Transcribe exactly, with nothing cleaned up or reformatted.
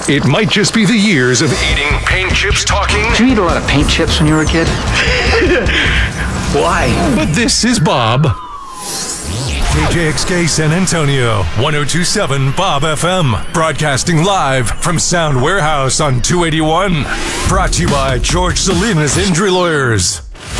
It might just be the years of eating paint chips talking. Did you eat a lot of paint chips when you were a kid? Why? But this is Bob. K J X K San Antonio, one oh two point seven Bob F M. Broadcasting live from Sound Warehouse on two eighty-one. Brought to you by George Salinas Injury Lawyers.